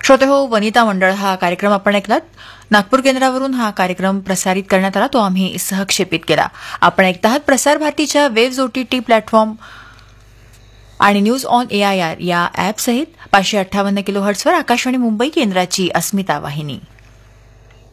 श्रोते हो, वनिता मंडळ हा कार्यक्रम आपण ऐकलात. नागपूर केंद्रावरून हा कार्यक्रम प्रसारित करण्यात आला, तो आम्ही सहक्षेपित केला. आपण ऐकत आहात प्रसार भारतीच्या वेव्ज OTT प्लॅटफॉर्म आणि न्यूज ऑन AIR या ॲपसहित 558 किलोहर्ट्झवर आकाशवाणी मुंबई केंद्राची अस्मिता वाहिनी.